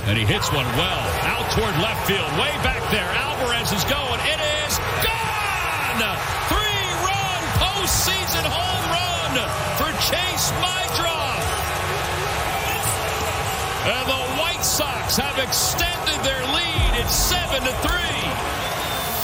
And he hits one well out toward left field. Way back there. Alvarez is going. It is gone! 3-run postseason home run for Chase Meidroth. And the White Sox have extended their lead. It's 7-3.